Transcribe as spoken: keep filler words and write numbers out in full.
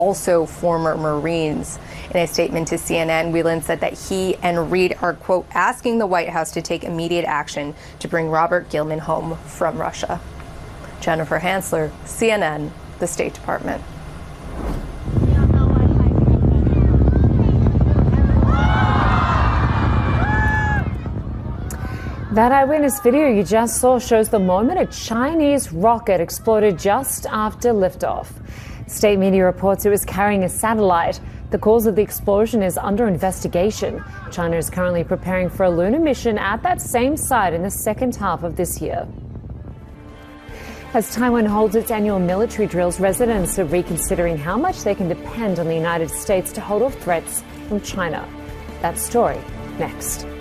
also former Marines. In a statement to C N N, Whelan said that he and Reid are, quote, asking the White House to take immediate action to bring Robert Gilman home from Russia. Jennifer Hansler, C N N, the State Department. That eyewitness video you just saw shows the moment a Chinese rocket exploded just after liftoff. State media reports it was carrying a satellite. The cause of the explosion is under investigation. China is currently preparing for a lunar mission at that same site in the second half of this year. As Taiwan holds its annual military drills, residents are reconsidering how much they can depend on the United States to hold off threats from China. That story next.